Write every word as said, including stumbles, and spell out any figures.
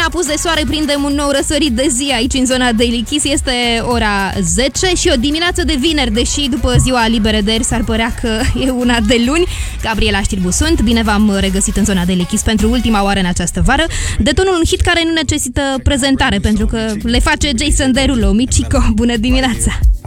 apus de soare prindem un nou răsărit de zi aici în zona Daily Kiss. Este ora zece și o dimineață de vineri, deși după ziua liberă de ieri s-ar părea că e una de luni. Gabriela Știrbu sunt, bine v-am regăsit în zona Daily Kiss pentru ultima oară în această vară. Detonul un hit care nu necesită prezentare, pentru că le face Jason Derulo. Michico, bună dimineața!